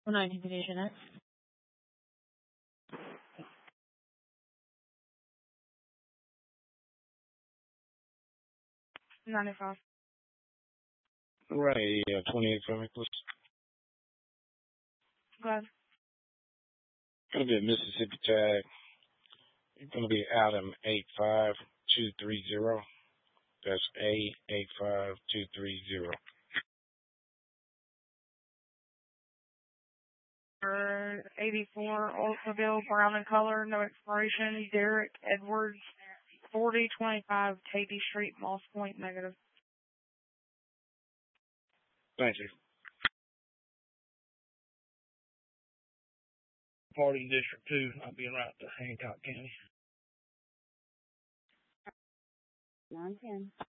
190 Division X. 95. Right, 28 for me, please. Go ahead. Gonna be a Mississippi tag. It's gonna be Adam 85230. That's A85230. 84 Oldsmobile, brown in color, no expiration. Derek Edwards, 4025 Katy Street, Moss Point, negative. Thank you. Party District 2, I'll be right to Hancock County. 910.